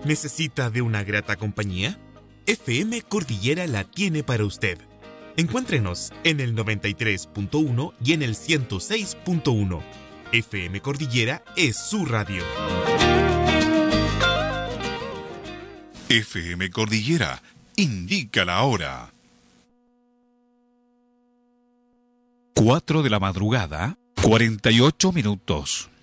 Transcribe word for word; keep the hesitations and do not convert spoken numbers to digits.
¿Necesita de una grata compañía? F M Cordillera la tiene para usted. Encuéntrenos en el noventa y tres punto uno y en el ciento seis punto uno. F M Cordillera es su radio. F M Cordillera indica la hora. cuatro de la madrugada, cuarenta y ocho minutos.